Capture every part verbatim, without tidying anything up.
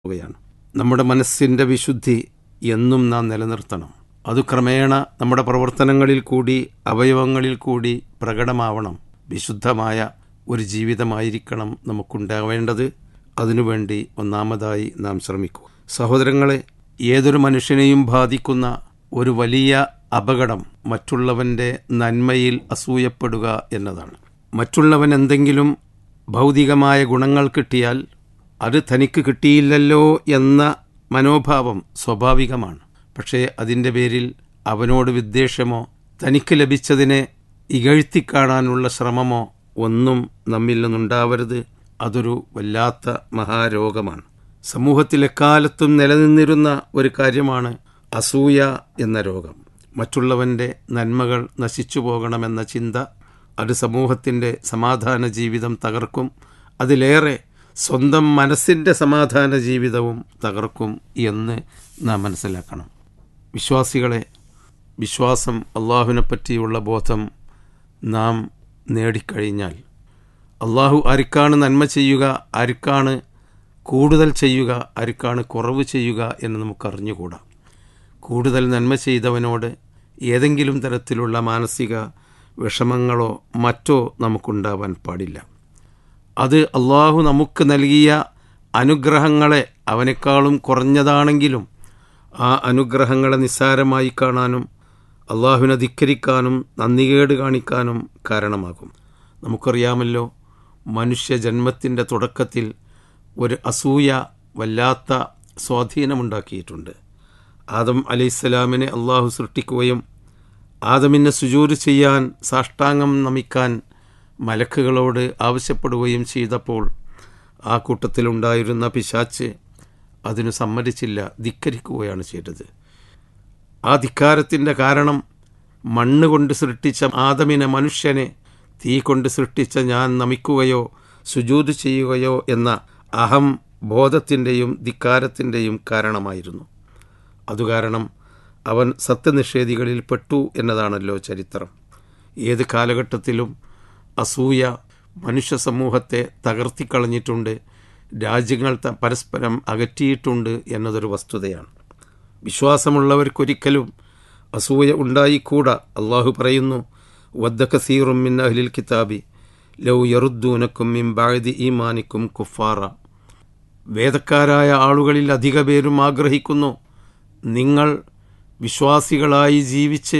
യാണ് നമ്മുടെ മനസ്സിൻ്റെ വിശുദ്ധി എന്നും നാം നിലനിർത്തണം. അത് ക്രമേണ നമ്മുടെ പ്രവർത്തനങ്ങളിൽ കൂടി അവയവങ്ങളിൽ കൂടി പ്രകടമാവണം. വിശുദ്ധമായ ഒരു ജീവിതമായിരിക്കണം നമുക്കുണ്ടാവേണ്ടത്. അതിനുവേണ്ടി ഒന്നാമതായി നാം ശ്രമിക്കുക. സഹോദരങ്ങളെ, ഏതൊരു മനുഷ്യനെയും ബാധിക്കുന്ന ഒരു വലിയ അപകടം മറ്റുള്ളവൻ്റെ നന്മയിൽ അസൂയപ്പെടുക എന്നതാണ്. മറ്റുള്ളവൻ എന്തെങ്കിലും ഭൗതികമായ ഗുണങ്ങൾ കിട്ടിയാൽ അത് തനിക്ക് കിട്ടിയില്ലല്ലോ എന്ന മനോഭാവം സ്വാഭാവികമാണ്. പക്ഷേ അതിൻ്റെ പേരിൽ അവനോട് വിദ്വേഷമോ തനിക്ക് ലഭിച്ചതിനെ ഇകഴ്ത്തിക്കാണാനുള്ള ശ്രമമോ ഒന്നും നമ്മിൽ നിന്നുണ്ടാവരുത്. അതൊരു വല്ലാത്ത മഹാരോഗമാണ്. സമൂഹത്തിലെക്കാലത്തും നിലനിന്നിരുന്ന ഒരു കാര്യമാണ് അസൂയ എന്ന രോഗം. മറ്റുള്ളവൻ്റെ നന്മകൾ നശിച്ചു പോകണമെന്ന ചിന്ത അത് സമൂഹത്തിൻ്റെ സമാധാന ജീവിതം തകർക്കും. അതിലേറെ സ്വന്തം മനസ്സിൻ്റെ സമാധാന ജീവിതവും തകർക്കും എന്ന് നാം മനസ്സിലാക്കണം. വിശ്വാസികളെ, വിശ്വാസം, അള്ളാഹുവിനെ പറ്റിയുള്ള ബോധം നാം നേടിക്കഴിഞ്ഞാൽ അള്ളാഹു ആർക്കാണ് നന്മ ചെയ്യുക, ആർക്കാണ് കൂടുതൽ ചെയ്യുക, ആർക്കാണ് കുറവ് ചെയ്യുക എന്ന് നമുക്കറിഞ്ഞുകൂടാ. കൂടുതൽ നന്മ ചെയ്തവനോട് ഏതെങ്കിലും തരത്തിലുള്ള മാനസിക വിഷമങ്ങളോ മറ്റോ നമുക്കുണ്ടാവാൻ പാടില്ല. അത് അള്ളാഹു നമുക്ക് നൽകിയ അനുഗ്രഹങ്ങളെ അവനേക്കാളും കുറഞ്ഞതാണെങ്കിലും ആ അനുഗ്രഹങ്ങളെ നിസ്സാരമായി കാണാനും അള്ളാഹുവിനെ ധിക്കരിക്കാനും നന്ദികേട് കാണിക്കാനും കാരണമാകും. നമുക്കറിയാമല്ലോ, മനുഷ്യ ജന്മത്തിൻ്റെ തുടക്കത്തിൽ ഒരു അസൂയ വല്ലാത്ത സ്വാധീനമുണ്ടാക്കിയിട്ടുണ്ട്. ആദം അലൈഹിസ്സലാമിനെ അള്ളാഹു സൃഷ്ടിക്കുകയും ആദമിനെ സുജൂദ് ചെയ്യാൻ, സാഷ്ടാംഗം നമിക്കാൻ മലക്കുകളോട് ആവശ്യപ്പെടുകയും ചെയ്തപ്പോൾ ആ കൂട്ടത്തിലുണ്ടായിരുന്ന പിശാച്ച് അതിനു സമ്മതിച്ചില്ല, ധിക്കരിക്കുകയാണ് ചെയ്തത്. ആ ധിക്കാരത്തിൻ്റെ കാരണം മണ്ണ് കൊണ്ട് സൃഷ്ടിച്ച ആദമിനെ, മനുഷ്യനെ തീ കൊണ്ട് സൃഷ്ടിച്ച ഞാൻ നമിക്കുകയോ സുജൂദ് ചെയ്യുകയോ എന്ന അഹം ബോധത്തിൻ്റെയും ധിക്കാരത്തിൻ്റെയും കാരണമായിരുന്നു. അതുകാരണം അവൻ സത്യനിഷേധികളിൽ പെട്ടു എന്നതാണല്ലോ ചരിത്രം. ഏത് കാലഘട്ടത്തിലും അസൂയ മനുഷ്യ സമൂഹത്തെ തകർത്തിക്കളഞ്ഞിട്ടുണ്ട്, രാജ്യങ്ങൾ പരസ്പരം അകറ്റിയിട്ടുണ്ട് എന്നതൊരു വസ്തുതയാണ്. വിശ്വാസമുള്ളവർക്കൊരിക്കലും അസൂയ ഉണ്ടായിക്കൂടാ. അള്ളാഹു പറയുന്നു, വദ്ദ കസീറും മിൻ അഹ്ലിൽ കിതാബി ലൗ യറുദ്ദൂനക്കും മിൻ ബഅദി ഈമാനിക്കും കുഫാറ. വേദക്കാരായ ആളുകളിൽ അധിക പേരും ആഗ്രഹിക്കുന്നു നിങ്ങൾ വിശ്വാസികളായി ജീവിച്ച്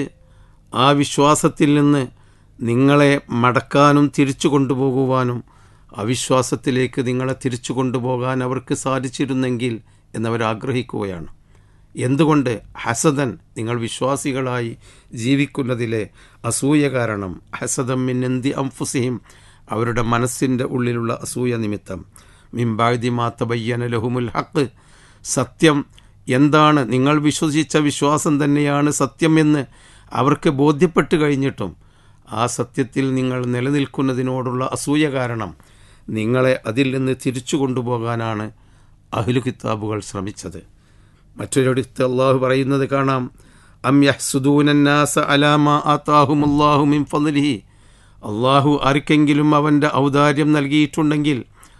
ആ വിശ്വാസത്തിൽ നിന്ന് നിങ്ങളെ മടക്കാനും തിരിച്ചു കൊണ്ടുപോകുവാനും അവിശ്വാസത്തിലേക്ക് നിങ്ങളെ തിരിച്ചു കൊണ്ടുപോകാൻ അവർക്ക് സാധിച്ചിരുന്നെങ്കിൽ എന്നവരാഗ്രഹിക്കുകയാണ്. എന്തുകൊണ്ട്? ഹസദൻ, നിങ്ങൾ വിശ്വാസികളായി ജീവിക്കുന്നതിലെ അസൂയ കാരണം. ഹസദം മിൻ ഇന്ദി അൻഫുസിഹിം, അവരുടെ മനസ്സിൻ്റെ ഉള്ളിലുള്ള അസൂയ നിമിത്തം. മിൻ ബഅദി മാ തബയ്യന ലഹുമുൽ ഹഖ്, സത്യം എന്താണ്, നിങ്ങൾ വിശ്വസിച്ച വിശ്വാസം തന്നെയാണ് സത്യം എന്ന് അവർക്ക് ബോധ്യപ്പെട്ട് കഴിഞ്ഞിട്ടും ആ സത്യത്തിൽ നിങ്ങൾ നിലനിൽക്കുന്നതിനോടുള്ള അസൂയ കാരണം നിങ്ങളെ അതിൽ നിന്ന് തിരിച്ചു കൊണ്ടുപോകാനാണ് അഹ്ലു കിതാബുകൾ ശ്രമിച്ചത്. മറ്റൊരിടത്ത് അള്ളാഹു പറയുന്നത് കാണാം, അം യഹ്സുദൂനന്നാസ അലാ മാ ആതാഹുമുല്ലാഹു മിൻ ഫളിഹി. അള്ളാഹു ആർക്കെങ്കിലും അവൻ്റെ ഔദാര്യം നൽകിയിട്ടുണ്ടെങ്കിൽ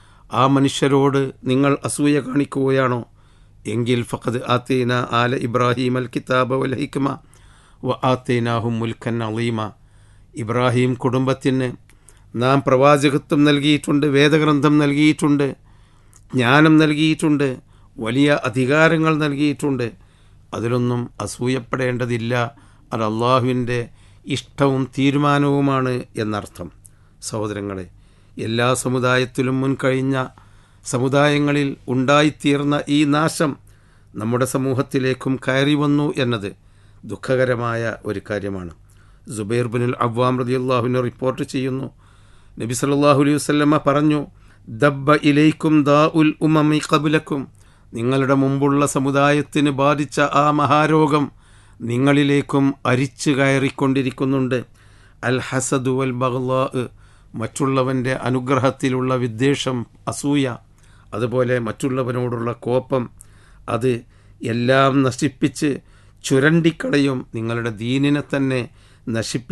ആ മനുഷ്യരോട് നിങ്ങൾ അസൂയ കാണിക്കുകയാണോ? എങ്കിൽ ഫഖദ് ആതൈന ആല ഇബ്രാഹിം അൽ കിതാബ വൽ ഹിക്മ വ ആതൈനാഹും മുൽക്കൻ അളീമ. ഇബ്രാഹിം കുടുംബത്തിന് നാം പ്രവാചകത്വം നൽകിയിട്ടുണ്ട്, വേദഗ്രന്ഥം നൽകിയിട്ടുണ്ട്, ജ്ഞാനം നൽകിയിട്ടുണ്ട്, വലിയ അധികാരങ്ങൾ നൽകിയിട്ടുണ്ട്. അതിലൊന്നും അസൂയപ്പെടേണ്ടതില്ല. അത് അള്ളാഹുവിൻ്റെ ഇഷ്ടവും തീരുമാനവുമാണ് എന്നർത്ഥം. സഹോദരങ്ങളെ, എല്ലാ സമുദായത്തിലും മുൻകഴിഞ്ഞ സമുദായങ്ങളിൽ ഉണ്ടായിത്തീർന്ന ഈ നാശം നമ്മുടെ സമൂഹത്തിലേക്കും കയറി വന്നു എന്നത് ദുഃഖകരമായ ഒരു കാര്യമാണ്. സുബൈർ ബിനുൽ അവ്വാം റളിയല്ലാഹു അൻഹു റിപ്പോർട്ട് ചെയ്യുന്നു, നബി സല്ലല്ലാഹു അലൈഹി വസല്ലമ പറഞ്ഞു, ദബ്ബ ഇലൈക്കും ദാഉൽ ഉമമി ഖബ്ലക്കും, നിങ്ങളുടെ മുമ്പുള്ള സമുദായത്തിന് ബാധിച്ച ആ മഹാരോഗം നിങ്ങളിലേക്കും അരിച്ചു കയറിക്കൊണ്ടിരിക്കുന്നുണ്ട്. അൽ ഹസദു വൽ ബഗ്ളാ, മറ്റുള്ളവൻ്റെ അനുഗ്രഹത്തിലുള്ള വിദ്വേഷം, അസൂയ, അതുപോലെ മറ്റുള്ളവനോടുള്ള കോപം, അത് എല്ലാം നശിപ്പിച്ച് ചുരണ്ടിക്കളയും. നിങ്ങളുടെ ദീനിനെ തന്നെ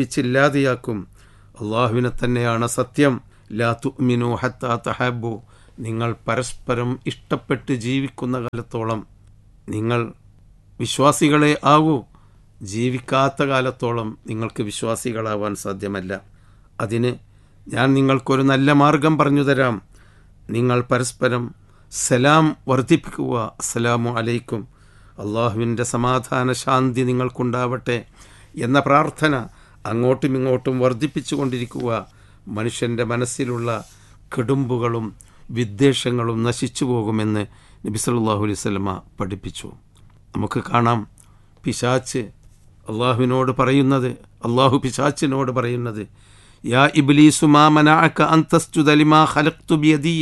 നശിപ്പിച്ചില്ലാതെയാക്കും. അള്ളാഹുവിനെ തന്നെയാണ് സത്യം. ലാ തുഅ്മിനു ഹത്താ തഹബ്ബു, നിങ്ങൾ പരസ്പരം ഇഷ്ടപ്പെട്ട് ജീവിക്കുന്ന കാലത്തോളം നിങ്ങൾ വിശ്വാസികളെ ആകൂ. ജീവിക്കാത്ത കാലത്തോളം നിങ്ങൾക്ക് വിശ്വാസികളാവാൻ സാധ്യമല്ല. അതിന് ഞാൻ നിങ്ങൾക്കൊരു നല്ല മാർഗം പറഞ്ഞു തരാം. നിങ്ങൾ പരസ്പരം സലാം വർദ്ധിപ്പിക്കുക. അസ്സലാമു അലൈക്കും, അള്ളാഹുവിൻ്റെ സമാധാന ശാന്തി നിങ്ങൾക്കുണ്ടാവട്ടെ എന്ന പ്രാർത്ഥന അങ്ങോട്ടും ഇങ്ങോട്ടും വർദ്ധിപ്പിച്ചു കൊണ്ടിരിക്കുക. മനുഷ്യൻ്റെ മനസ്സിലുള്ള കെടുമ്പുകളും വിദ്വേഷങ്ങളും നശിച്ചു പോകുമെന്ന് നബി സല്ലല്ലാഹു അലൈഹി വസല്ലമ പഠിപ്പിച്ചു. നമുക്ക് കാണാം, പിശാച്ച് അള്ളാഹുവിനോട് പറയുന്നത്, അള്ളാഹു പിശാച്ചിനോട് പറയുന്നത്, യാ ഇബ്ലീസു മാ മനഅക അൻ തസ്ജുദ ലിമാ ഖലഖ്തു ബിയദിയ,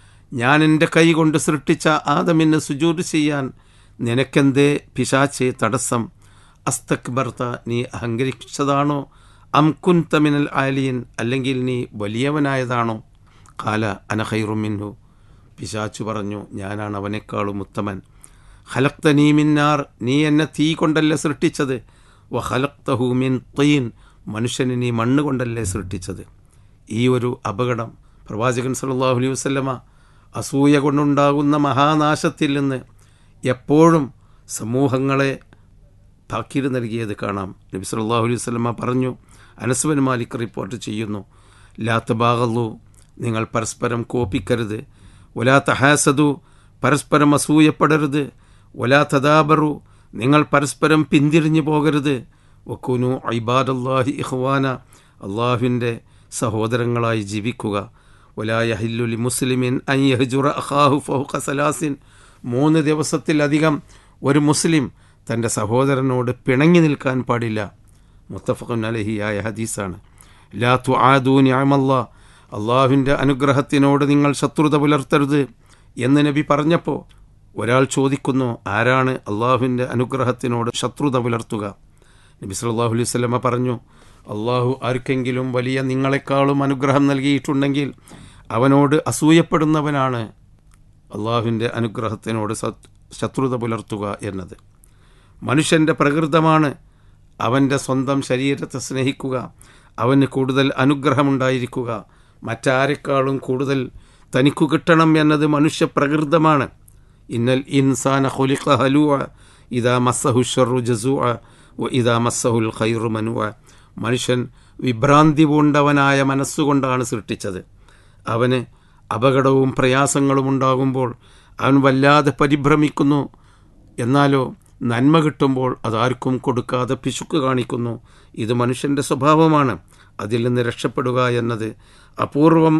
ഞാൻ എൻ്റെ കൈ കൊണ്ട് സൃഷ്ടിച്ച ആദമിന് സുജൂദ് ചെയ്യാൻ നിനക്കെന്തേ പിശാച്ചെ തടസ്സം? അസ്തക്ബർത, നീ അഹങ്കരിച്ചതാണോ? അം കുൻത മിനൽ ആലിയൻ, അല്ലെങ്കിൽ നീ വലിയവനായതാണോ? ഖാല അന ഖൈറും മിൻഹു, പിശാച്ചു പറഞ്ഞു, ഞാനാണ് അവനേക്കാളും ഉത്തമൻ. ഖലഖ്തനീ മിൻ നാർ, നീ എന്നെ തീ കൊണ്ടല്ലേ സൃഷ്ടിച്ചത്. വ ഖലഖ്തഹു മിൻ തീൻ, മനുഷ്യനെ നീ മണ്ണ് കൊണ്ടല്ലേ സൃഷ്ടിച്ചത്. ഈ ഒരു അപകടം പ്രവാചകൻ സല്ലല്ലാഹു അലൈഹി വസല്ലമ അസൂയ കൊണ്ടുണ്ടാകുന്ന മഹാനാശത്തിൽ നിന്ന് എപ്പോഴും സമൂഹങ്ങളെ താക്കീത് നൽകിയത് കാണാം. നബി സല്ലല്ലാഹു അലൈഹി വസല്ലമ പറഞ്ഞു, അനസ് ബിൻ മാലിക് റിപ്പോർട്ട് ചെയ്യുന്നു, ലാ തബാഗളു, നിങ്ങൾ പരസ്പരം കോപിക്കരുത്. വലാ തഹാസദു, പരസ്പരം അസൂയപ്പെടരുത്. വലാ തദാബറു, നിങ്ങൾ പരസ്പരം പിന്തിരിഞ്ഞു പോകരുത്. വകുനു ഇബാദല്ലാഹി ഇഖ്വാന, അള്ളാഹുവിൻ്റെ സഹോദരങ്ങളായി ജീവിക്കുക. വലാ യഹില്ലു ലി മുസ്ലിമിൻ അൻ യഹ്ജുറ അഖാഹു ഫൗഖ സലാസിൻ, മൂന്ന് ദിവസത്തിലധികം ഒരു മുസ്ലിം തൻ്റെ സഹോദരനോട് പിണങ്ങി നിൽക്കാൻ പാടില്ല. മുത്തഫഖുൻ അലൈഹി ആയ ഹദീസാണ്. ലാ തുആദു നിഅമല്ലാ, അള്ളാഹുവിൻ്റെ അനുഗ്രഹത്തിനോട് നിങ്ങൾ ശത്രുത പുലർത്തരുത് എന്ന് നബി പറഞ്ഞപ്പോൾ ഒരാൾ ചോദിക്കുന്നു, ആരാണ് അള്ളാഹുവിൻ്റെ അനുഗ്രഹത്തിനോട് ശത്രുത പുലർത്തുക? നബി സല്ലല്ലാഹു അലൈഹി വസല്ലമ പറഞ്ഞു, അള്ളാഹു ആർക്കെങ്കിലും വലിയ നിങ്ങളെക്കാളും അനുഗ്രഹം നൽകിയിട്ടുണ്ടെങ്കിൽ അവനോട് അസൂയപ്പെടുന്നവനാണ് അള്ളാഹുവിൻ്റെ അനുഗ്രഹത്തിനോട് ശത്രുത പുലർത്തുക എന്നത്. മനുഷ്യൻ്റെ പ്രകൃതമാണ് അവൻ്റെ സ്വന്തം ശരീരത്തെ സ്നേഹിക്കുക, അവന് കൂടുതൽ അനുഗ്രഹമുണ്ടായിരിക്കുക, മറ്റാരെക്കാളും കൂടുതൽ തനിക്കു കിട്ടണം എന്നത് മനുഷ്യ പ്രകൃതമാണ്. ഇന്നൽ ഇൻസാന ഖുലിഖ ഹലൂഅ ഇദാ മസ്സഹു ശർറു ജസൂഅ വ ഇദാ മസ്സഹുൽ ഖൈറു മനുഅ, മനുഷ്യൻ വിഭ്രാന്തി പൂണ്ടവനായ മനസ്സുകൊണ്ടാണ് സൃഷ്ടിച്ചത്. അവന് അപകടവും പ്രയാസങ്ങളും ഉണ്ടാകുമ്പോൾ അവൻ വല്ലാതെ പരിഭ്രമിക്കുന്നു. എന്നാലോ നന്മ കിട്ടുമ്പോൾ അതാർക്കും കൊടുക്കാതെ പിശുക്ക് കാണിക്കുന്നു. ഇത് മനുഷ്യൻ്റെ സ്വഭാവമാണ്. അതിൽ നിന്ന് രക്ഷപ്പെടുക എന്നത് അപൂർവം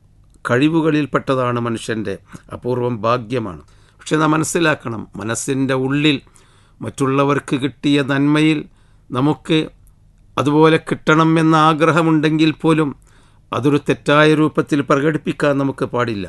കഴിവുകളിൽപ്പെട്ടതാണ്, മനുഷ്യൻ്റെ അപൂർവം ഭാഗ്യമാണ്. പക്ഷെ നാം മനസ്സിലാക്കണം, മനസ്സിൻ്റെ ഉള്ളിൽ മറ്റുള്ളവർക്ക് കിട്ടിയ നന്മയിൽ നമുക്ക് അതുപോലെ കിട്ടണം എന്ന ആഗ്രഹമുണ്ടെങ്കിൽ പോലും അതൊരു തെറ്റായ രൂപത്തിൽ പ്രകടിപ്പിക്കാൻ നമുക്ക് പാടില്ല.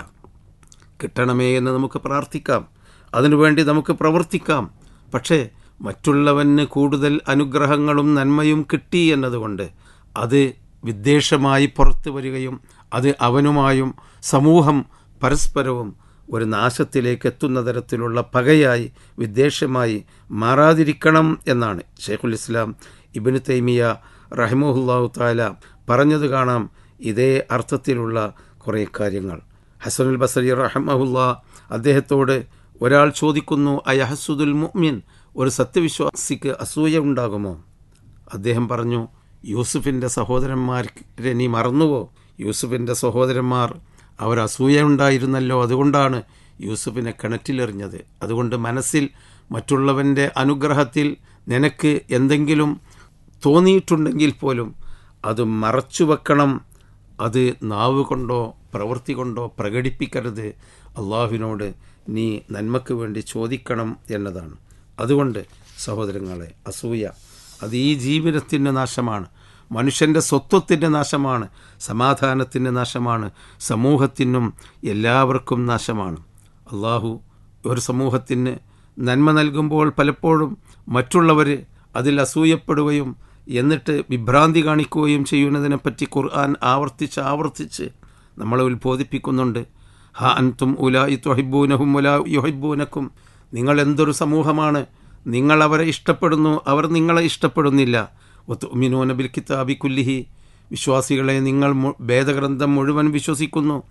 കിട്ടണമേ എന്ന് നമുക്ക് പ്രാർത്ഥിക്കാം, അതിനുവേണ്ടി നമുക്ക് പ്രവർത്തിക്കാം. പക്ഷേ മറ്റുള്ളവന് കൂടുതൽ അനുഗ്രഹങ്ങളും നന്മയും കിട്ടി എന്നതുകൊണ്ട് അത് വിദ്വേഷമായി പുറത്തു വരികയും അത് അവനുമായും സമൂഹം പരസ്പരവും ഒരു നാശത്തിലേക്ക് എത്തുന്ന തരത്തിലുള്ള പകയായി വിദ്വേഷമായി മാറാതിരിക്കണം എന്നാണ് ഷെയ്ഖുൽ ഇസ്ലാം ഇബ്നു തൈമിയ റഹിമഹുല്ലാഹു തആല പറഞ്ഞത് കാണാം. ഇതേ അർത്ഥത്തിലുള്ള കുറേ കാര്യങ്ങൾ. ഹസനുൽ ബസരി റഹിമഹുല്ലാ, അദ്ദേഹത്തോട് ഒരാൾ ചോദിക്കുന്നു, അയഹസുദുൽ മുഅ്മിൻ, ഒരു സത്യവിശ്വാസിക്ക് അസൂയ ഉണ്ടാകുമോ? അദ്ദേഹം പറഞ്ഞു, യൂസുഫിൻ്റെ സഹോദരന്മാരെ നീ മറന്നുവോ? യൂസുഫിൻ്റെ സഹോദരന്മാർ അവർ അസൂയ ഉണ്ടായിരുന്നല്ലോ, അതുകൊണ്ടാണ് യൂസുഫിനെ കിണറ്റിലെറിഞ്ഞത്. അതുകൊണ്ട് മനസ്സിൽ മറ്റുള്ളവൻ്റെ അനുഗ്രഹത്തിൽ നിനക്ക് എന്തെങ്കിലും തോന്നിയിട്ടുണ്ടെങ്കിൽ പോലും അത് മറച്ചു വെക്കണം. അത് നാവ് കൊണ്ടോ പ്രവൃത്തി കൊണ്ടോ പ്രകടിപ്പിക്കരുത്. അള്ളാഹുവിനോട് നീ നന്മയ്ക്ക് വേണ്ടി ചോദിക്കണം എന്നതാണ്. അതുകൊണ്ട് സഹോദരങ്ങളെ, അസൂയ അത് ഈ ജീവിതത്തിൻ്റെ നാശമാണ്, മനുഷ്യൻ്റെ സ്വത്വത്തിൻ്റെ നാശമാണ്, സമാധാനത്തിൻ്റെ നാശമാണ്, സമൂഹത്തിനും എല്ലാവർക്കും നാശമാണ്. അള്ളാഹു ഒരു സമൂഹത്തിന് നന്മ നൽകുമ്പോൾ പലപ്പോഴും മറ്റുള്ളവർ അതിൽ അസൂയപ്പെടുകയും എന്നിട്ട് വിഭ്രാന്തി കാണിക്കുകയും ചെയ്യുന്നതിനെപ്പറ്റി ഖുർആൻ ആവർത്തിച്ച് ആവർത്തിച്ച് നമ്മളെ ഉത്ബോധിപ്പിക്കുന്നുണ്ട്. ഹ അൻതും ഉലായി തുഹിബ്ബൂനഹും വലാ യുഹിബ്ബൂനക്കും, നിങ്ങൾ എന്തൊരു സമൂഹമാണ്, നിങ്ങൾ അവരെ ഇഷ്ടപ്പെടുന്നു, അവർ നിങ്ങളെ ഇഷ്ടപ്പെടുന്നില്ല. വതുഅ്മിനൂന ബിൽ കിതാബി കുല്ലിഹി, വിശ്വാസികളെ നിങ്ങൾ വേദഗ്രന്ഥം മുഴുവൻ വിശ്വസിക്കുന്നു.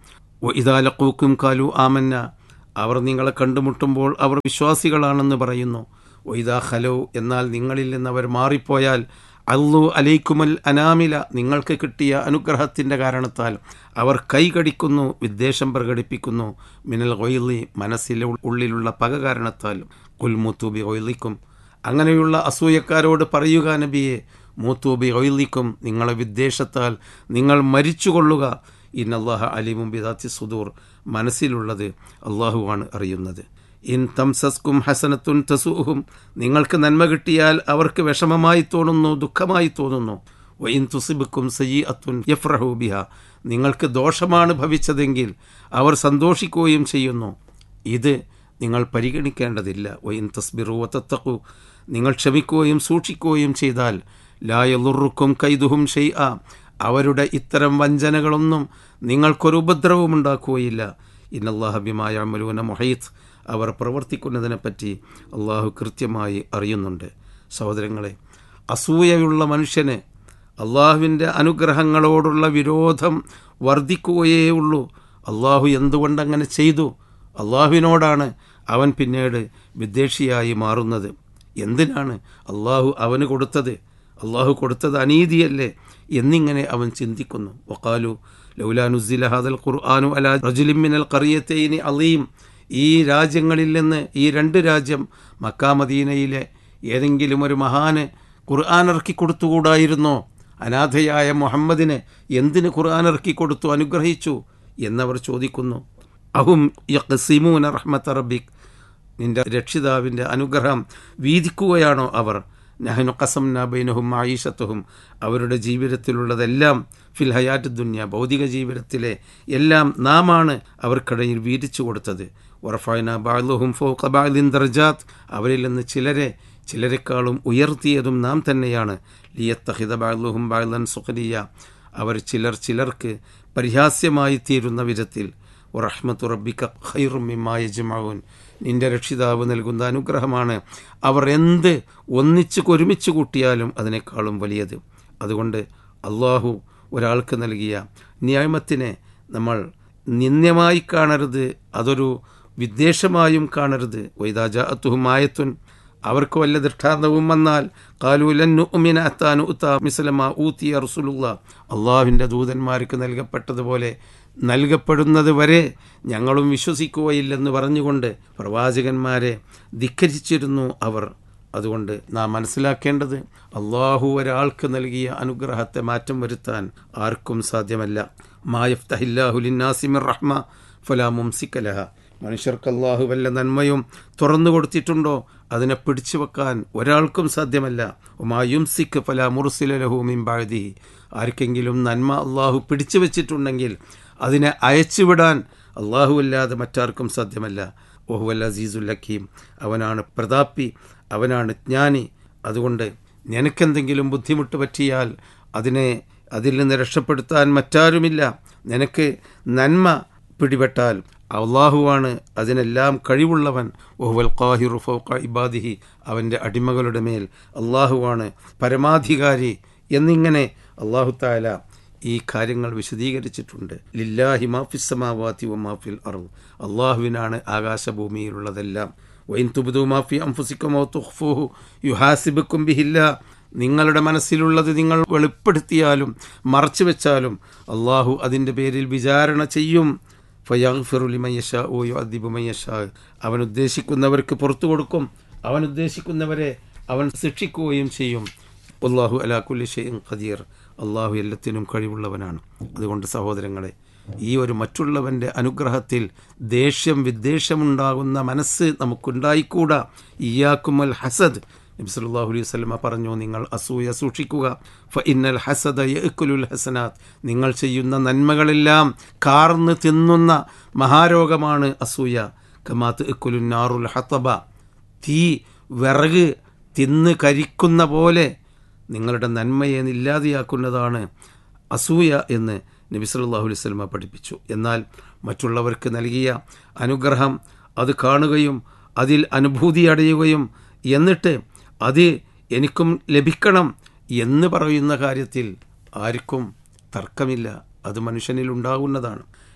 വഇദാ ലഖൂക്കും ഖാലു ആമന്ന, അവർ നിങ്ങളെ കണ്ടുമുട്ടുമ്പോൾ അവർ വിശ്വാസികളാണെന്ന് പറയുന്നു. വഇദാ ഖലൗ, എന്നാൽ നിങ്ങളിൽ നിന്ന് അവർ മാറിപ്പോയാൽ അല്ലു അലൈക്കുമൽ അനാമില, നിങ്ങൾക്ക് കിട്ടിയ അനുഗ്രഹത്തിൻ്റെ കാരണത്താൽ അവർ കൈകടിക്കുന്നു, വിദ്വേഷം പ്രകടിപ്പിക്കുന്നു. മിനൽ ഗൊയ്ലി, മനസ്സിലെ ഉള്ളിലുള്ള പക കാരണത്താൽ. കുൽ മൂത്തൂബി ഗൊയ്ലിക്കും, അങ്ങനെയുള്ള അസൂയക്കാരോട് പറയുക നബിയെ, മൂത്തൂബി ഗൊയ്ലിക്കും, നിങ്ങളെ വിദ്വേഷത്താൽ നിങ്ങൾ മരിച്ചുകൊള്ളുക. ഇന്നല്ലാഹ അലീമും ബിദാത്തി സുദൂർ, മനസ്സിലുള്ളത് അള്ളാഹുവാണ് അറിയുന്നത്. ഇൻ തംസസ്കും ഹസനത്തുൻ തസൂഹും, നിങ്ങൾക്ക് നന്മ കിട്ടിയാൽ അവർക്ക് വിഷമമായി തോന്നുന്നു, ദുഃഖമായി തോന്നുന്നു. വഇൻ തുസിബുക്കും സയ്യിഅത്തുൻ യഫ്റഹു ബിഹ, നിങ്ങൾക്ക് ദോഷമാണ് ഭവിച്ചതെങ്കിൽ അവർ സന്തോഷിക്കുകയും ചെയ്യുന്നു. ഇത് നിങ്ങൾ പരിഗണിക്കേണ്ടതില്ല. വഇൻ തസ്ബിറു വതത്തഖു, നിങ്ങൾ ക്ഷമിക്കുകയും സൂക്ഷിക്കുകയും ചെയ്താൽ ലാ യളുറുക്കും കൈദുഹും ഷൈഅ, അവരുടെ ഇത്തരം വഞ്ചനകളൊന്നും നിങ്ങൾക്കൊരു ഉപദ്രവവും ഉണ്ടാക്കുകയില്ല. ഇന്നല്ലാഹ ബിമാ യഅമലൂന മുഹീത്ത്, അവർ പ്രവർത്തിക്കുന്നതിനെപ്പറ്റി അള്ളാഹു കൃത്യമായി അറിയുന്നുണ്ട്. സഹോദരങ്ങളെ, അസൂയയുള്ള മനുഷ്യന് അള്ളാഹുവിൻ്റെ അനുഗ്രഹങ്ങളോടുള്ള വിരോധം വർദ്ധിക്കുകയേ ഉള്ളൂ. അള്ളാഹു എന്തുകൊണ്ടങ്ങനെ ചെയ്തു? അള്ളാഹുവിനോടാണ് അവൻ പിന്നീട് വിദ്വേഷിയായി മാറുന്നത്. എന്തിനാണ് അള്ളാഹു അവന് കൊടുത്തത്? അള്ളാഹു കൊടുത്തത് അനീതിയല്ലേ എന്നിങ്ങനെ അവൻ ചിന്തിക്കുന്നു. വഖാലു ലൗലാ നുസ്സില ഹാദൽ ഖുർആനു അലാ റജുലിൻ മിനൽ ഖറിയതൈനി അളീം, ഈ രാജ്യങ്ങളിൽ നിന്ന് ഈ രണ്ട് രാജ്യം, മക്ക മദീനയിലെ ഏതെങ്കിലും ഒരു മഹാന് ഖുർആൻ ഇറക്കി കൊടുത്തുകൂടായിരുന്നോ? അനാഥയായ മുഹമ്മദിന് എന്തിന് ഖുർആൻ ഇറക്കി കൊടുത്തു, അനുഗ്രഹിച്ചു എന്നവർ ചോദിക്കുന്നു. അഹും യഖ്സിമൂന റഹ്മത റബ്ബിക്, നിന്റെ രക്ഷിതാവിൻ്റെ അനുഗ്രഹം വീതിക്കുകയാണോ അവർ? നഹ്നു ഖസംനാ ബൈനഹും മഈശത്തുഹും, അവരുടെ ജീവിതത്തിലുള്ളതെല്ലാം ഫിൽ ഹയാത്ത് ദുനിയ, ഭൗതിക ജീവിതത്തിലെ എല്ലാം നാമാണ് അവർക്കിടയിൽ വീതിച്ചു കൊടുത്തത്. വറഫഅനാ ബഅ്ദഹും ഫൗഖ ബഅ്ദിൻ ദർജാത്ത്, അവരിൽ നിന്ന് ചിലരെ ചിലരെക്കാളും ഉയർത്തിയതും നാം തന്നെയാണ്. ലിയത്തഖിദ ബഅ്ദഹും ബഅ്ദൻ സുഖരിയ, അവർ ചിലർ ചിലർക്ക് പരിഹാസ്യമായി തീരുന്ന വിധത്തിൽ. വറഹ്മത്തു റബ്ബിക ഖൈറും മിമ്മാ യജ്മഊൻ, നിന്റെ രക്ഷിതാവ് നൽകുന്ന അനുഗ്രഹമാണ് അവർ എന്ത് ഒന്നിച്ച് ഒരുമിച്ച് കൂട്ടിയാലും അതിനേക്കാളും വലിയത്. അതുകൊണ്ട് അള്ളാഹു ഒരാൾക്ക് നൽകിയ നിയമത്തിനെ നമ്മൾ നിന്ദ്യമായി കാണരുത്, അതൊരു വിദ്വേഷമായും കാണരുത്. വൈദാ ജാഅത്തുഹും ആയത്തുൻ, അവർക്ക് വല്ല ദൃഷ്ടാന്തവും വന്നാൽ ഖാലൂ ലൻ നുഅ്മിന ഹത്താ നുഅ്താ മിസ്ല മാ ഊതിയ റസൂലുള്ളാഹ്, അള്ളാഹുവിൻ്റെ ദൂതന്മാർക്ക് നൽകപ്പെട്ടതുപോലെ നൽകപ്പെടുന്നത് വരെ ഞങ്ങളും വിശ്വസിക്കുകയില്ലെന്ന് പറഞ്ഞുകൊണ്ട് പ്രവാചകന്മാരെ ധിക്കരിച്ചിരുന്നു അവർ. അതുകൊണ്ട് നാം മനസ്സിലാക്കേണ്ടത്, അള്ളാഹു ഒരാൾക്ക് നൽകിയ അനുഗ്രഹത്തെ മാറ്റം വരുത്താൻ ആർക്കും സാധ്യമല്ല. മാ യഫ്തഹില്ലാഹു ലിന്നാസി മിർ റഹ്മ ഫലാ മുംസിക ലഹ, മനുഷ്യർക്ക് അള്ളാഹു വല്ല നന്മയും തുറന്നു കൊടുത്തിട്ടുണ്ടോ അതിനെ പിടിച്ചു വെക്കാൻ ഒരാൾക്കും സാധ്യമല്ല. ഉമാ യുംസിക് ഫലാ മുർസില ലഹു മിൻ ബഅദിഹി, ആർക്കെങ്കിലും നന്മ അള്ളാഹു പിടിച്ചു വെച്ചിട്ടുണ്ടെങ്കിൽ അതിനെ അയച്ചുവിടാൻ അള്ളാഹു അല്ലാതെ മറ്റാർക്കും സാധ്യമല്ല. വഹുവൽ അസീസുൽ ഹക്കീം, അവനാണ് പ്രതാപി, അവനാണ് ജ്ഞാനി. അതുകൊണ്ട് നിനക്കെന്തെങ്കിലും ബുദ്ധിമുട്ട് പറ്റിയാൽ അതിനെ അതിൽ നിന്ന് രക്ഷപ്പെടുത്താൻ മറ്റാരുമില്ല. നിനക്ക് നന്മ പിടിപെട്ടാൽ അള്ളാഹുവാണ് അതിനെല്ലാം കഴിവുള്ളവൻ. വഹുവൽ ഖാഹിറു ഫൗഖ ഇബാദിഹി, അവൻ്റെ അടിമകളുടെ മേൽ അള്ളാഹുവാണ് പരമാധികാരി എന്നിങ്ങനെ അള്ളാഹു തആല ഈ കാര്യങ്ങൾ വിശദീകരിച്ചിട്ടുണ്ട്. ലില്ലാഹി മാഫിസ് സമാവാതി വ മാഫിൽ അർദ്, അള്ളാഹുവിനാണ് ആകാശഭൂമിയിലുള്ളതെല്ലാം. വഇൻ തുബ്ദൂ മാഫി അൻഫുസികും ഔ തുഖ്ഫൂഹു യുഹാസിബുക്കും ബിഹില്ലാ, നിങ്ങളുടെ മനസ്സിലുള്ളത് നിങ്ങൾ വെളിപ്പെടുത്തിയാലും മറച്ചു വെച്ചാലും അള്ളാഹു അതിൻ്റെ പേരിൽ വിചാരണ ചെയ്യും. ഫയഗ്ഫിറു ലിമൻ യശാഉ വ യുഅദ്ദിബു മൻ യശാഉ, അവൻ ഉദ്ദേശിക്കുന്നവർക്ക് പുറത്തു കൊടുക്കും, അവൻ ഉദ്ദേശിക്കുന്നവരെ അവൻ ശിക്ഷിക്കുകയും ചെയ്യും. വല്ലാഹു അലാ കുല്ലി ഷൈഇൻ ഖദീർ, അള്ളാഹു എല്ലാത്തിനും കഴിവുള്ളവനാണ്. അതുകൊണ്ട് സഹോദരങ്ങളെ, ഈ ഒരു മറ്റുള്ളവൻ്റെ അനുഗ്രഹത്തിൽ ദേഷ്യം വിദ്വേഷമുണ്ടാകുന്ന മനസ്സ് നമുക്കുണ്ടായിക്കൂടാ. ഇയ്യാക്കുമൽ ഹസദ്, നബി സല്ലല്ലാഹു അലൈഹി വസല്ലമ പറഞ്ഞു, നിങ്ങൾ അസൂയ സൂക്ഷിക്കുക. ഫഇന്നൽ ഹസദ യഅ്കുലുൽ ഹസനാത്ത്, നിങ്ങൾ ചെയ്യുന്ന നന്മകളെല്ലാം കാർന്ന് തിന്നുന്ന മഹാരോഗമാണ് അസൂയ. കമാ തഅ്കുലുൻ നാറുൽ ഹതബ, തീ വിറക് തിന്ന് കരിക്കുന്ന പോലെ നിങ്ങളുടെ നന്മയെ ഇല്ലാതെയാക്കുന്നതാണ് അസൂയ എന്ന് നബി സല്ലല്ലാഹു അലൈഹി വസല്ലമ പഠിപ്പിച്ചു. എന്നാൽ മറ്റുള്ളവർക്ക് നൽകിയ അനുഗ്രഹം അത് കാണുകയും അതിൽ അനുഭൂതി അടയുകയും എന്നിട്ട് അത് എനിക്കും ലഭിക്കണം എന്ന് പറയുന്ന കാര്യത്തിൽ ആർക്കും തർക്കമില്ല, അത് മനുഷ്യനിൽ ഉണ്ടാകുന്നതാണ്.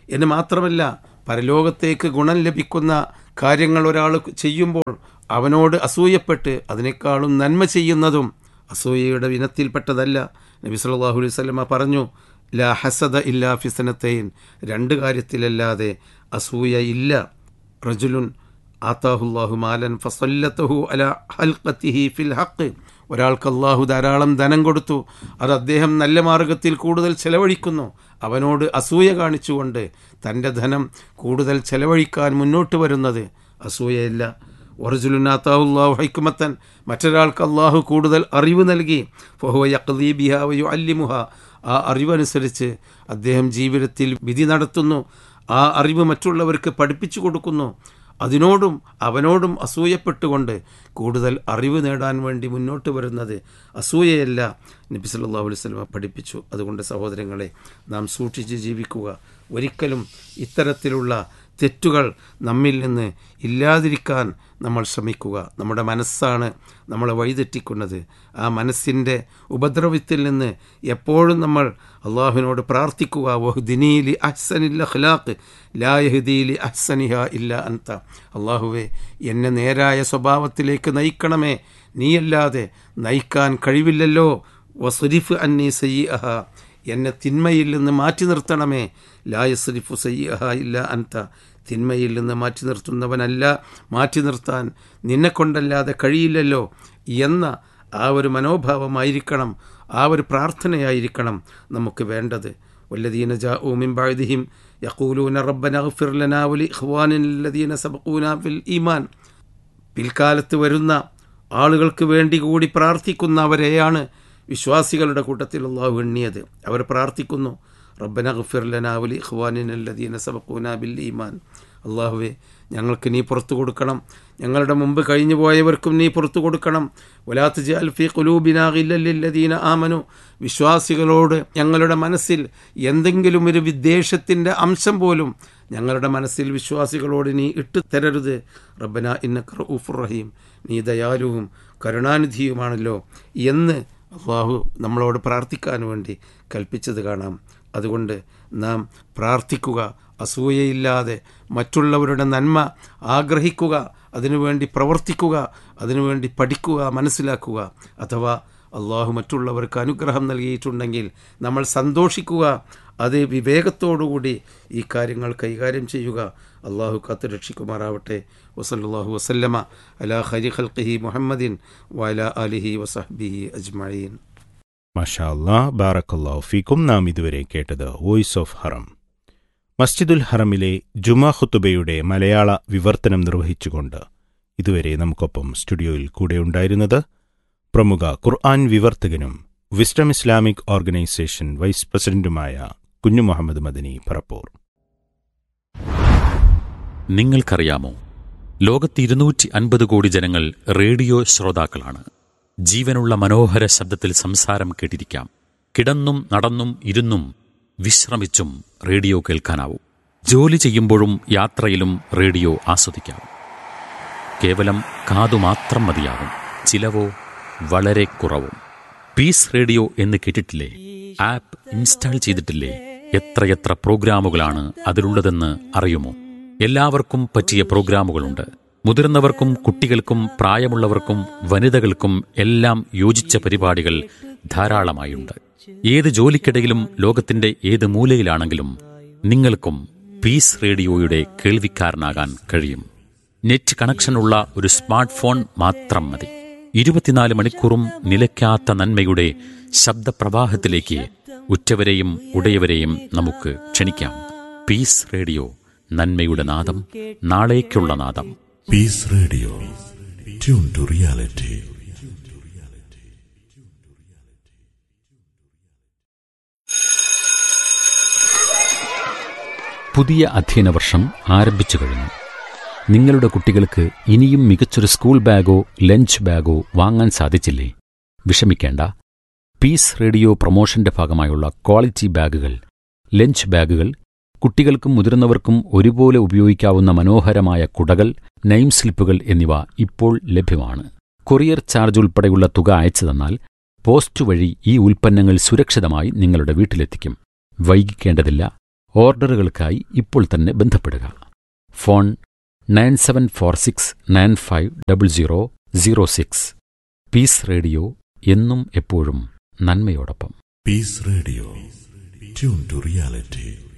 എന്ന് മാത്രമല്ല, പരലോകത്തേക്ക് ഗുണം ലഭിക്കുന്ന കാര്യങ്ങൾ ഒരാൾ ചെയ്യുമ്പോൾ അവനോട് അസൂയപ്പെട്ട് അതിനേക്കാളും നന്മ ചെയ്യുന്നതും അസൂയയുടെ ഇനത്തിൽപ്പെട്ടതല്ല. നബി സല്ലല്ലാഹു അലൈഹി വസല്ലമ പറഞ്ഞു, ലാ ഹസദ ഇല്ലാ ഫിസനത്തൈൻ, രണ്ട് കാര്യത്തിലല്ലാതെ അസൂയ ഇല്ല. റജുലുൻ ആതാഹുല്ലാഹു മാലൻ ഫസല്ലതഹു അലാ ഹൽഖതിഹി ഫിൽ ഹഖ്, ഒരാൾക്ക് അള്ളാഹു ധാരാളം ധനം കൊടുത്തു, അത് അദ്ദേഹം നല്ല മാർഗത്തിൽ കൂടുതൽ ചെലവഴിക്കുന്നു. അവനോട് അസൂയ കാണിച്ചുകൊണ്ട് തൻ്റെ ധനം കൂടുതൽ ചെലവഴിക്കാൻ മുന്നോട്ട് വരുന്നത് അസൂയയില്ല. വറജുലുൻ ആതാഹുല്ലാഹു ഹിക്മത്തൻ, മറ്റൊരാൾക്ക് അള്ളാഹു കൂടുതൽ അറിവ് നൽകി, ഫഹുവ യഖ്ദീ ബിഹാ വയുഅല്ലിമുഹാ, ആ അറിവനുസരിച്ച് അദ്ദേഹം ജീവിതത്തിൽ വിധി നടത്തുന്നു, ആ അറിവ് മറ്റുള്ളവർക്ക് പഠിപ്പിച്ചു കൊടുക്കുന്നു. അതിനോടും അവനോടും അസൂയപ്പെട്ടുകൊണ്ട് കൂടുതൽ അറിവ് നേടാൻ വേണ്ടി മുന്നോട്ട് വരുന്നത് അസൂയയല്ല, നബി സല്ലല്ലാഹു അലൈഹി വസല്ലം പഠിപ്പിച്ചു. അതുകൊണ്ട് സഹോദരങ്ങളെ, നാം സൂക്ഷിച്ച് ജീവിക്കുക. ഒരിക്കലും ഇത്തരത്തിലുള്ള തെറ്റുകൾ നമ്മിൽ നിന്ന് ഇല്ലാതിരിക്കാൻ നമ്മൾ ശ്രമിക്കുക. നമ്മുടെ മനസ്സാണ് നമ്മളെ വഴിതെറ്റിക്കുന്നത്. ആ മനസ്സിൻ്റെ ഉപദ്രവത്തിൽ നിന്ന് എപ്പോഴും നമ്മൾ അള്ളാഹുവിനോട് പ്രാർത്ഥിക്കുക. വഹ്ദിനീ ലി അഹ്സനിൽ അഖ്ലാഖ് ലാ യഹ്ദീ ലി അഹ്സനിഹാ ഇല്ലാ അൻത, അള്ളാഹുവേ എന്നെ നേരായ സ്വഭാവത്തിലേക്ക് നയിക്കണമേ, നീയല്ലാതെ നയിക്കാൻ കഴിവില്ലല്ലോ. വസ്രിഫ് അന്നീ സയ്യിഅഹാ, എന്നെ തിന്മയിൽ നിന്ന് മാറ്റി നിർത്തണമേ. ലാ യസ്രിഫു സയ്യിഅഹാ ഇല്ലാ അൻത, തിന്മയിൽ നിന്ന് മാറ്റി നിർത്തുന്നവനല്ല, മാറ്റി നിർത്താൻ നിന്നെക്കൊണ്ടല്ലാതെ കഴിയില്ലല്ലോ എന്ന ആ ഒരു മനോഭാവമായിരിക്കണം, ആ ഒരു പ്രാർത്ഥനയായിരിക്കണം നമുക്ക് വേണ്ടത്. വല്ലദീന ജാഊ മിൻ ബഅദിഹിം യഖൂലൂന റബ്ബനാ ഇഗ്ഫിർ ലനാ വലി ഇഖ്വാനില്ലദീന സബഖൂനാ ബിൽ ഈമാൻ, പിൽക്കാലത്ത് വരുന്ന ആളുകൾക്ക് വേണ്ടി കൂടി പ്രാർത്ഥിക്കുന്നവരെയാണ് വിശ്വാസികളുടെ കൂട്ടത്തിൽ അള്ളാഹു എണ്ണിയത്. അവർ പ്രാർത്ഥിക്കുന്നു, റബ്ബനാ ഇഗ്ഫിർ ലനാ വലി ഇഖ്വാനില്ലദീന സബഖൂനാ ബിൽ ഈമാൻ, അള്ളാഹുവേ ഞങ്ങൾക്ക് നീ പുറത്തു കൊടുക്കണം, ഞങ്ങളുടെ മുമ്പ് കഴിഞ്ഞു പോയവർക്കും നീ പുറത്തു കൊടുക്കണം. വലാ തജ്അൽ ഫീ ഖുലൂബിനാ ഗില്ലൽ ലില്ലദീന ആമനു, വിശ്വാസികളോട് ഞങ്ങളുടെ മനസ്സിൽ എന്തെങ്കിലും ഒരു വിദ്വേഷത്തിൻ്റെ അംശം പോലും ഞങ്ങളുടെ മനസ്സിൽ വിശ്വാസികളോട് നീ ഇട്ടു തരരുത്. റബ്ബനാ ഇന്നക റഊഫുർ റഹീം, നീ ദയാലുവും കരുണാനിധിയുമാണല്ലോ എന്ന് അള്ളാഹു നമ്മളോട് പ്രാർത്ഥിക്കാൻ വേണ്ടി കൽപ്പിച്ചത് കാണാം. അതുകൊണ്ട് നാം പ്രാർത്ഥിക്കുക, അസൂയയില്ലാതെ മറ്റുള്ളവരുടെ നന്മ ആഗ്രഹിക്കുക, അതിനുവേണ്ടി പ്രവർത്തിക്കുക, അതിനുവേണ്ടി പഠിക്കുക, മനസ്സിലാക്കുക. അഥവാ അള്ളാഹു മറ്റുള്ളവർക്ക് അനുഗ്രഹം നൽകിയിട്ടുണ്ടെങ്കിൽ നമ്മൾ സന്തോഷിക്കുക, അത് വിവേകത്തോടുകൂടി ഈ കാര്യങ്ങൾ കൈകാര്യം ചെയ്യുക. അള്ളാഹു കാത്ത് രക്ഷിക്കുമാറാവട്ടെ. വസല്ലല്ലാഹു വസല്ലമ അലാ ഖൈരി ഖൽഖിഹി മുഹമ്മദിൻ വഅലാ ആലിഹി വസഹ്ബിഹി അജ്മഈൻ. മാഷാ അല്ലാഹ്, ബാറക്കല്ലാഹു ഫീക്കും. നാം ഇതുവരെ കേട്ടത് വോയിസ് ഓഫ് ഹറം. മസ്ജിദുൽ ഹറമിലെ ജുമാ ഖുതുബയുടെ മലയാള വിവർത്തനം നിർവഹിച്ചുകൊണ്ട് ഇതുവരെ നമുക്കൊപ്പം സ്റ്റുഡിയോയിൽ കൂടെയുണ്ടായിരുന്നത് പ്രമുഖ ഖുർആൻ വിവർത്തകനും വിസ്ഡം ഇസ്ലാമിക് ഓർഗനൈസേഷൻ വൈസ് പ്രസിഡന്റുമായ കുഞ്ഞു മുഹമ്മദ് മദനി പറപ്പൂർ. നിങ്ങൾക്കറിയാമോ, ലോകത്ത് ഇരുന്നൂറ്റി അൻപത് കോടി ജനങ്ങൾ റേഡിയോ ശ്രോതാക്കളാണ്. ജീവനുള്ള മനോഹര ശബ്ദത്തിൽ സംസാരം കേട്ടിരിക്കാം. കിടന്നും നടന്നും ഇരുന്നും വിശ്രമിച്ചും റേഡിയോ കേൾക്കാനാവും. ജോലി ചെയ്യുമ്പോഴും യാത്രയിലും റേഡിയോ ആസ്വദിക്കാം. കേവലം കാതുമാത്രം മതിയാകും. ചിലവോ വളരെ കുറവും. പീസ് റേഡിയോ എന്ന് കേട്ടിട്ടില്ലേ? ആപ്പ് ഇൻസ്റ്റാൾ ചെയ്തിട്ടില്ലേ? എത്രയെത്ര പ്രോഗ്രാമുകളാണ് അതിലുള്ളതെന്ന് അറിയുമോ? എല്ലാവർക്കും പറ്റിയ പ്രോഗ്രാമുകളുണ്ട്. മുതിർന്നവർക്കും കുട്ടികൾക്കും പ്രായമുള്ളവർക്കും വനിതകൾക്കും എല്ലാം യോജിച്ച പരിപാടികൾ ധാരാളമായുണ്ട്. ഏത് ജോലിക്കിടയിലും ലോകത്തിന്റെ ഏത് മൂലയിലാണെങ്കിലും നിങ്ങൾക്കും പീസ് റേഡിയോയുടെ കേൾവിക്കാരനാകാൻ കഴിയും. നെറ്റ് കണക്ഷനുള്ള ഒരു സ്മാർട്ട് ഫോൺ മാത്രം മതി. ഇരുപത്തിനാല് മണിക്കൂറും നിലയ്ക്കാത്ത നന്മയുടെ ശബ്ദപ്രവാഹത്തിലേക്ക് ഉറ്റവരെയും ഉടയവരെയും നമുക്ക് ക്ഷണിക്കാം. പീസ് റേഡിയോ, നന്മയുടെ നാദം, നാളേക്കുള്ള നാദം. Piece radio, tune to reality. പുതിയ അധ്യയന വർഷം ആരംഭിച്ചു കഴിഞ്ഞു. നിങ്ങളുടെ കുട്ടികൾക്ക് ഇനിയും മികച്ചൊരു സ്കൂൾ ബാഗോ ലഞ്ച് ബാഗോ വാങ്ങാൻ സാധിച്ചില്ലേ? വിഷമിക്കേണ്ട. പീസ് റേഡിയോ പ്രൊമോഷന്റെ ഭാഗമായുള്ള ക്വാളിറ്റി ബാഗുകൾ, ലഞ്ച് ബാഗുകൾ, കുട്ടികൾക്കും മുതിർന്നവർക്കും ഒരുപോലെ ഉപയോഗിക്കാവുന്ന മനോഹരമായ കുടകൾ, നെയിം സ്ലിപ്പുകൾ എന്നിവ ഇപ്പോൾ ലഭ്യമാണ്. കൊറിയർ ചാർജ് ഉൾപ്പെടെയുള്ള തുക അയച്ചു തന്നാൽ പോസ്റ്റ് വഴി ഈ ഉൽപ്പന്നങ്ങൾ സുരക്ഷിതമായി നിങ്ങളുടെ വീട്ടിലെത്തിക്കും. വൈകിക്കേണ്ടതില്ല. ഓർഡറുകൾക്കായി ഇപ്പോൾ തന്നെ ബന്ധപ്പെടുക. Phone nine seven four six nine five double zero zero six. Piece radio, എന്നും എപ്പോഴും നന്മയോടൊപ്പം. Peace Radio. Tune to reality.